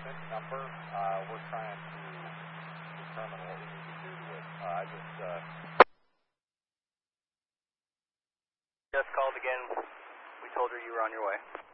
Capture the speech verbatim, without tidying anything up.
shipment number. Uh, we're trying to determine what we need to do to it. Uh, I just, uh... Just called again. We told her you were on your way.